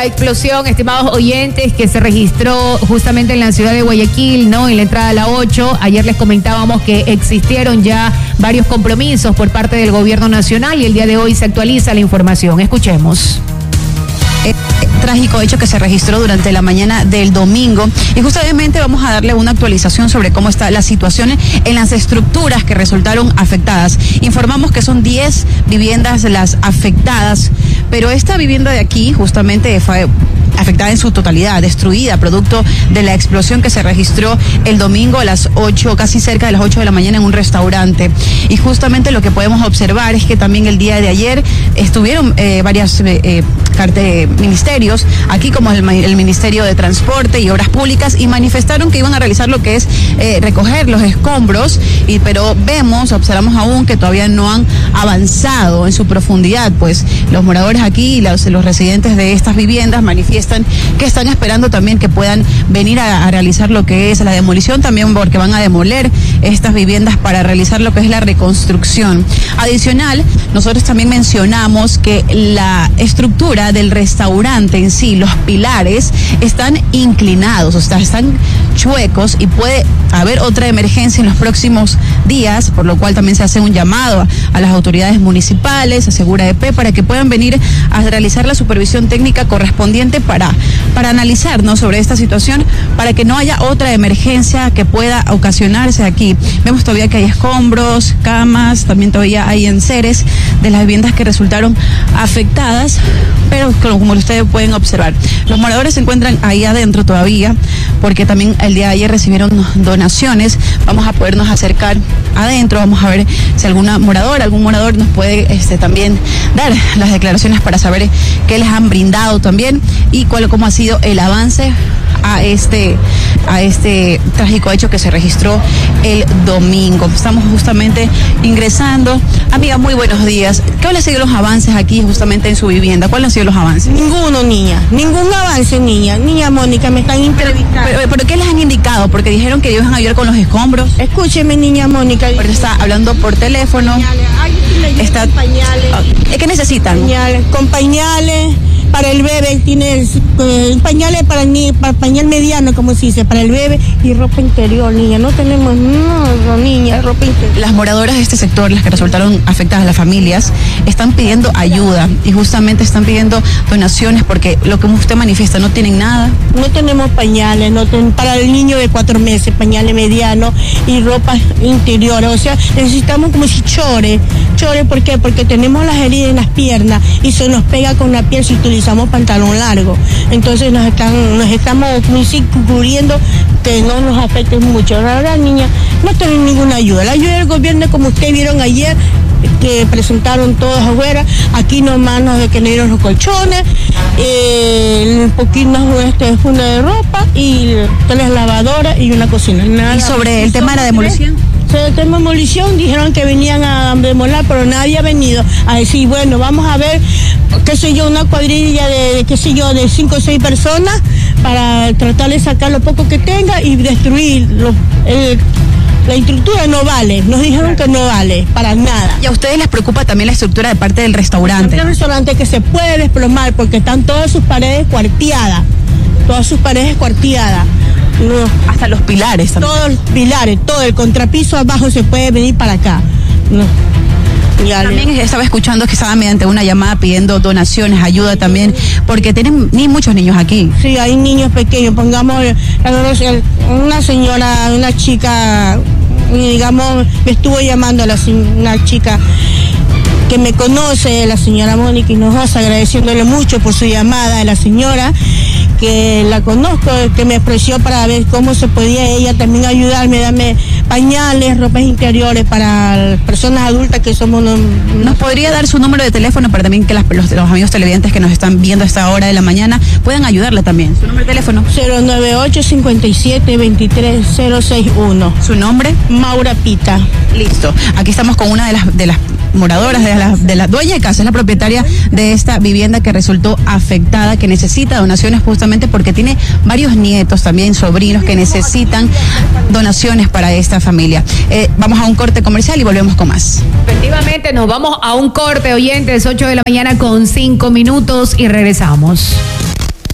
la explosión, estimados oyentes, que se registró justamente en la ciudad de Guayaquil, ¿no? En la entrada a la 8. Ayer les comentábamos que existieron ya varios compromisos por parte del gobierno nacional y el día de hoy se actualiza la información. Escuchemos. Trágico hecho que se registró durante la mañana del domingo y justamente vamos a darle una actualización sobre cómo está la situación en las estructuras que resultaron afectadas. Informamos que son 10 viviendas las afectadas, pero esta vivienda de aquí justamente fue afectada en su totalidad, destruida, producto de la explosión que se registró el domingo a las 8, casi cerca de las 8 de la mañana en un restaurante. Y justamente lo que podemos observar es que también el día de ayer estuvieron varios ministerios, aquí como el Ministerio de Transporte y Obras Públicas, y manifestaron que iban a realizar lo que es recoger los escombros, pero observamos aún que todavía no han avanzado en su profundidad, pues los moradores aquí y los residentes de estas viviendas manifiestan que están esperando también que puedan venir a realizar lo que es la demolición, también porque van a demoler estas viviendas para realizar lo que es la reconstrucción. Adicional, nosotros también mencionamos que la estructura del restaurante en sí, los pilares, están inclinados, o sea, están chuecos y puede haber otra emergencia en los próximos días, por lo cual también se hace un llamado a las autoridades municipales, a Segura EP, para que puedan venir a realizar la supervisión técnica correspondiente para analizar, ¿no?, sobre esta situación, para que no haya otra emergencia que pueda ocasionarse aquí. Vemos todavía que hay escombros, camas, también todavía hay enseres de las viviendas que resultaron afectadas, pero como ustedes pueden observar, los moradores se encuentran ahí adentro todavía, porque también el día de ayer recibieron donaciones. Vamos a podernos acercar adentro, vamos a ver si algún morador nos puede también dar las declaraciones para saber qué les han brindado también y cómo ha sido el avance a este trágico hecho que se registró el domingo. Estamos justamente ingresando. Amiga, muy buenos días. ¿Cuáles han sido los avances aquí justamente en su vivienda? ¿Cuáles han sido los avances? Ninguno, niña. Ningún avance, niña. Niña Mónica, me están entrevistando. ¿Pero qué les han indicado? Porque dijeron que iban a ayudar con los escombros. Escúcheme, niña Mónica. Pero está hablando por teléfono. Está pañales. ¿Qué necesitan? Con pañales. Para el bebé, tiene pañales para pañal mediano, como se dice, para el bebé, y ropa interior, niña. No tenemos nada, niña, ropa interior. Las moradoras de este sector, las que resultaron afectadas, las familias, están pidiendo ayuda y justamente están pidiendo donaciones porque lo que usted manifiesta, no tienen nada. No tenemos pañales, para el niño de 4 meses, pañales medianos y ropa interior. O sea, necesitamos como si chore. ¿Por qué? Porque tenemos las heridas en las piernas y se nos pega con la piel si utilizamos pantalón largo. Entonces nos estamos cubriendo que no nos afecte mucho. La verdad, niña, no tenemos ninguna ayuda. La ayuda del gobierno, como ustedes vieron ayer, que presentaron todos afuera, aquí nomás nos dieron los colchones, un poquito funda de ropa y 3 lavadoras y una cocina. Nada. ¿Y sobre el tema de la demolición? Sobre el tema de demolición dijeron que venían a demoler, pero nadie ha venido a decir, bueno, vamos a ver, una cuadrilla de 5 o 6 personas para tratar de sacar lo poco que tenga y destruir la estructura. No vale, nos dijeron que no vale para nada. ¿Y a ustedes les preocupa también la estructura de parte del restaurante? El restaurante que se puede desplomar porque están todas sus paredes cuarteadas. No. Hasta los pilares también. Todos los pilares, todo el contrapiso abajo se puede venir para acá. No. También estaba escuchando que estaba mediante una llamada pidiendo donaciones, ayuda también, porque tienen muchos niños aquí. Sí, hay niños pequeños, pongamos una señora, una chica, digamos, me estuvo llamando una chica que me conoce, la señora Mónica Hinojosa, agradeciéndole mucho por su llamada a la señora, que la conozco, que me ofreció para ver cómo se podía ella también ayudarme, darme pañales, ropas interiores para personas adultas que somos... ¿Nos podría dar su número de teléfono para también que los amigos televidentes que nos están viendo a esta hora de la mañana puedan ayudarle también? ¿Su número de teléfono? 098-57-23-061. ¿Su nombre? Maura Pita. Listo. Aquí estamos con una de las moradoras, de la dueña de casa, es la propietaria de esta vivienda que resultó afectada, que necesita donaciones justamente porque tiene varios nietos, también sobrinos que necesitan donaciones para esta familia. Vamos a un corte comercial y volvemos con más. Efectivamente, nos vamos a un corte, oyentes, 8 de la mañana con 5 minutos y regresamos.